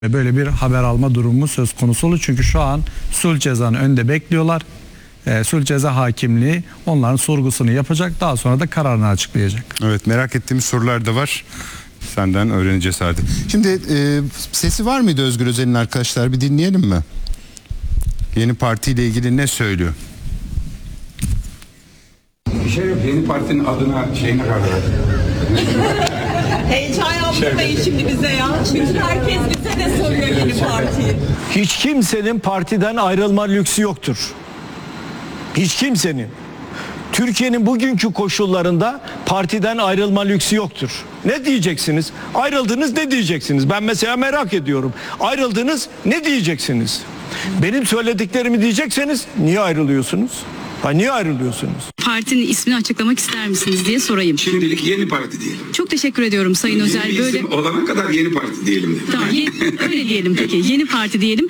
Böyle bir haber alma durumu söz konusu olur. Çünkü şu an sulh cezanın önünde bekliyorlar. Sulh ceza hakimliği onların sorgusunu yapacak. Daha sonra da kararını açıklayacak. Evet, merak ettiğimiz sorular da var. Senden öğreneceğiz hadi. Şimdi sesi var mıydı Özgür Özel'in arkadaşlar? Bir dinleyelim mi? Yeni partiyle ilgili ne söylüyor? Bir şey yok. Yeni partinin adına şeyine karar verdim. Heyecan yaptırmayın şimdi bize ya. Çünkü herkes bize de soruyor yeni partiyi. Hiç kimsenin partiden ayrılma lüksü yoktur. Hiç kimsenin. Türkiye'nin bugünkü koşullarında partiden ayrılma lüksü yoktur. Ne diyeceksiniz? Ayrıldınız, ne diyeceksiniz? Ben mesela merak ediyorum. Ayrıldınız, ne diyeceksiniz? Benim söylediklerimi diyecekseniz niye ayrılıyorsunuz? Niye ayrılıyorsunuz? Partinin ismini açıklamak ister misiniz diye sorayım. Şimdilik yeni parti diyelim. Çok teşekkür ediyorum Sayın Özel. Yeni bir Böyle isim olana kadar yeni parti diyelim dedim. tamam, öyle diyelim peki. Yeni parti diyelim.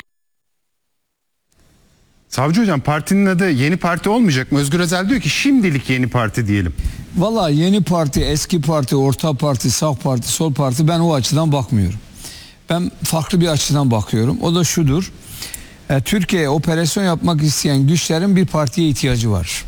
Savcı hocam, partinin adı yeni parti olmayacak mı? Özgür Özel diyor ki şimdilik yeni parti diyelim. Vallahi yeni parti, eski parti, orta parti, sağ parti, sol parti, ben o açıdan bakmıyorum. Ben farklı bir açıdan bakıyorum. O da şudur. Türkiye'ye operasyon yapmak isteyen güçlerin bir partiye ihtiyacı var.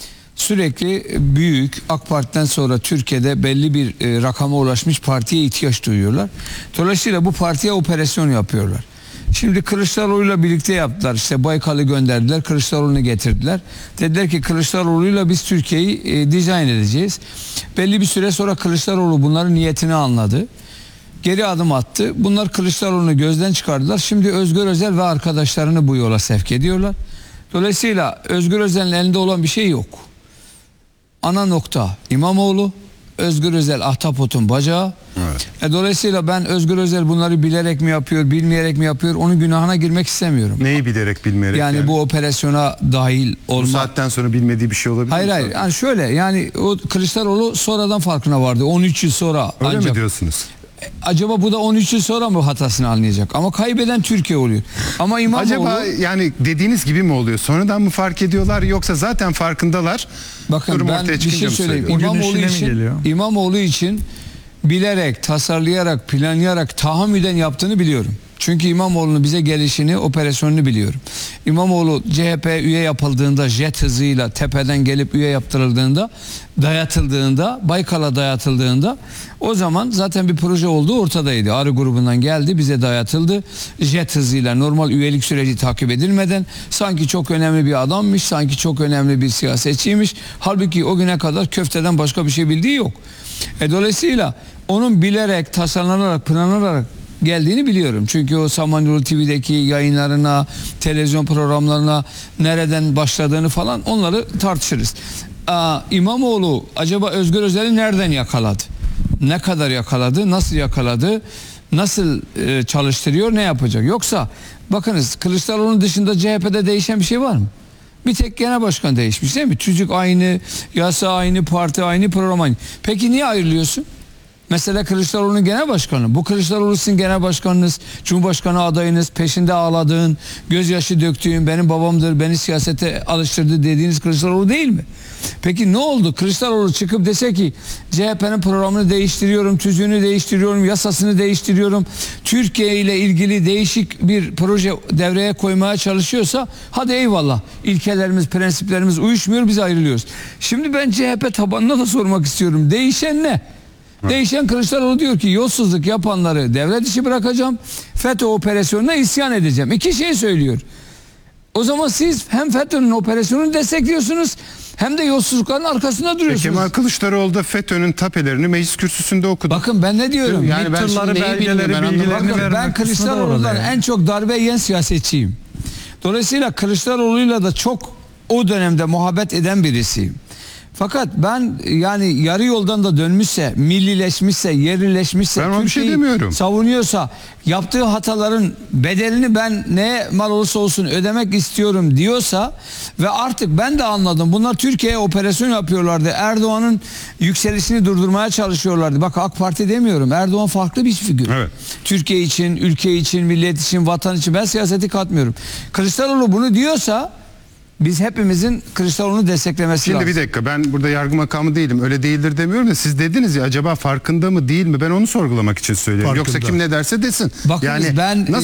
Sürekli büyük, AK Parti'den sonra Türkiye'de belli bir rakama ulaşmış partiye ihtiyaç duyuyorlar. Dolayısıyla bu partiye operasyon yapıyorlar. Şimdi Kılıçdaroğlu'yla birlikte yaptılar. İşte Baykal'ı gönderdiler, Kılıçdaroğlu'nu getirdiler. Dediler ki Kılıçdaroğlu'yla biz Türkiye'yi dizayn edeceğiz. Belli bir süre sonra Kılıçdaroğlu bunların niyetini anladı. Geri adım attı. Bunlar Kılıçdaroğlu'nu gözden çıkardılar. Şimdi Özgür Özel ve arkadaşlarını bu yola sevk ediyorlar. Dolayısıyla Özgür Özel'in elinde olan bir şey yok. Ana nokta İmamoğlu, Özgür Özel ahtapotun bacağı. Evet. Dolayısıyla ben Özgür Özel bunları bilerek mi yapıyor, bilmeyerek mi yapıyor, onun günahına girmek istemiyorum. Neyi bilerek, bilmeyerek? Yani bu operasyona dahil olmak. Bu saatten sonra bilmediği bir şey olabilir mi? Hayır. Yani şöyle, yani o Kılıçdaroğlu sonradan farkına vardı. 13 yıl sonra öyle ancak. mi diyorsunuz? Acaba bu da 13 yıl sonra mı hatasını anlayacak? Ama kaybeden Türkiye oluyor. Ama İmamoğlu... Acaba yani dediğiniz gibi mi oluyor? Sonradan mı fark ediyorlar yoksa zaten farkındalar? Bakın ben bir şey söyleyeyim. İmamoğlu için bilerek, tasarlayarak, planlayarak, tahammüden yaptığını biliyorum. Çünkü İmamoğlu'nun bize gelişini, operasyonunu biliyorum. İmamoğlu CHP üye yapıldığında, jet hızıyla tepeden gelip üye yaptırıldığında, dayatıldığında, Baykal'a dayatıldığında, o zaman zaten bir proje olduğu ortadaydı. Arı grubundan geldi, bize dayatıldı. Jet hızıyla normal üyelik süreci takip edilmeden sanki çok önemli bir adammış, sanki çok önemli bir siyasetçiymiş. Halbuki o güne kadar köfteden başka bir şey bildiği yok. Dolayısıyla onun bilerek, tasarlanarak, planlanarak geldiğini biliyorum. Çünkü o Samanyolu TV'deki yayınlarına, televizyon programlarına nereden başladığını falan onları tartışırız. İmamoğlu acaba Özgür Özel'i nereden yakaladı? Ne kadar yakaladı? Nasıl yakaladı? Nasıl çalıştırıyor? Ne yapacak? Yoksa bakınız Kılıçdaroğlu'nun dışında CHP'de değişen bir şey var mı? Bir tek genel başkan değişmiş değil mi? TÜZÜK aynı, yasa aynı, parti aynı, program aynı. Peki niye ayrılıyorsun? Mesela Kılıçdaroğlu'nun genel başkanı. Bu Kılıçdaroğlu sizin genel başkanınız, Cumhurbaşkanı adayınız, peşinde ağladığın, gözyaşı döktüğün, benim babamdır, beni siyasete alıştırdı dediğiniz Kılıçdaroğlu değil mi? Peki ne oldu? Kılıçdaroğlu çıkıp dese ki CHP'nin programını değiştiriyorum, tüzüğünü değiştiriyorum, yasasını değiştiriyorum, Türkiye ile ilgili değişik bir proje devreye koymaya çalışıyorsa hadi eyvallah. İlkelerimiz, prensiplerimiz uyuşmuyor, biz ayrılıyoruz. Şimdi ben CHP tabanına da sormak istiyorum. Değişen ne? Değişen Kılıçdaroğlu diyor ki yolsuzluk yapanları devre dışı bırakacağım. FETÖ operasyonuna isyan edeceğim. İki şey söylüyor. O zaman siz hem FETÖ'nün operasyonunu destekliyorsunuz hem de yolsuzlukların arkasında duruyorsunuz. Kemal Kılıçdaroğlu da FETÖ'nün tapelerini meclis kürsüsünde okudu. Bakın ben ne diyorum? Yani ben şimdi neyi bilmiyorum. Ben Kılıçdaroğlu'ndan en çok darbe yiyen siyasetçiyim. Dolayısıyla Kılıçdaroğlu'yla da çok o dönemde muhabbet eden birisiyim. Fakat ben yani yarı yoldan da dönmüşse, millileşmişse, yerlileşmişse, ben bir şey demiyorum, savunuyorsa, yaptığı hataların bedelini ben ne mal olursa olsun ödemek istiyorum diyorsa ve artık ben de anladım. Bunlar Türkiye'ye operasyon yapıyorlardı. Erdoğan'ın yükselişini durdurmaya çalışıyorlardı. Bak AK Parti demiyorum. Erdoğan farklı bir figür. Evet. Türkiye için, ülke için, millet için, vatan için ben siyaseti katmıyorum. Kılıçdaroğlu bunu diyorsa Biz hepimizin Kılıçdaroğlu'nu desteklemesi Şimdi lazım. bir dakika, ben burada yargı makamı değilim, öyle değildir demiyorum da siz dediniz ya, acaba farkında mı değil mi, ben onu sorgulamak için söylüyorum. Farkında. Yoksa kim ne derse desin. Bakınız, ben